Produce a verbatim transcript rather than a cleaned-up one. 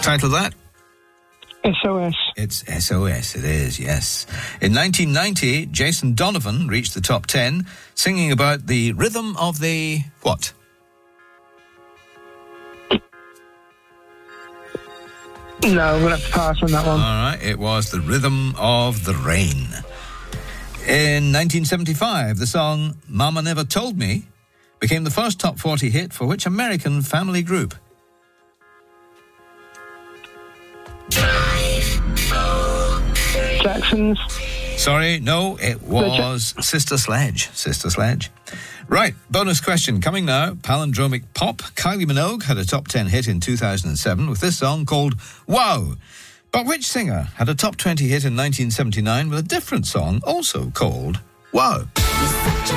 Title of that? S O S. It's S O S, it is, yes. In nineteen ninety, Jason Donovan reached the top ten, singing about the rhythm of the... what? No, I'm going to have to pass on that one. All right, it was the rhythm of the rain. In nineteen seventy-five, the song Mama Never Told Me became the first top forty hit for which American family group? Jacksons. Sorry, no, it was Sister Sledge. Sister Sledge. Right, bonus question coming now. Palindromic pop. Kylie Minogue had a top ten hit in two thousand seven with this song called Wow. But which singer had a top twenty hit in nineteen seventy-nine with a different song also called Wow?